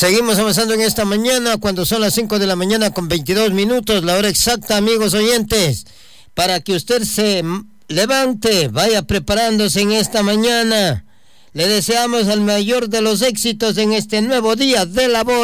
Seguimos avanzando en esta mañana cuando son las 5 de la mañana con 22 minutos, la hora exacta, amigos oyentes, para que usted se levante, vaya preparándose en esta mañana. Le deseamos el mayor de los éxitos en este nuevo día de labor.